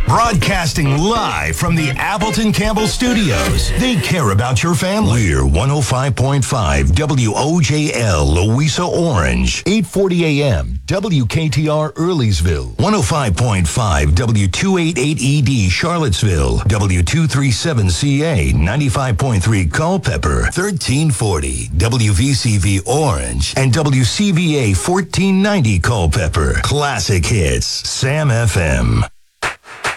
Broadcasting live from the Appleton Campbell Studios. They care about your family. We're 105.5 WOJL, Louisa Orange. 840 AM, WKTR Earleysville. 105.5 W288ED Charlottesville. W237CA, 95.3 Culpeper. 1340 WVCV Orange. And WCVA 1490 Culpeper. Classic hits. Sam FM.